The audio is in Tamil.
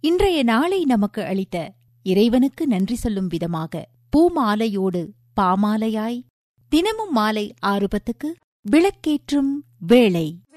இன்றைய நாளை நமக்கு அளித்த இறைவனுக்கு நன்றி சொல்லும் விதமாக பூமாலையோடு பாமாலையாய் தினமும் மாலை 6:10 விளக்கேற்றும் வேளை.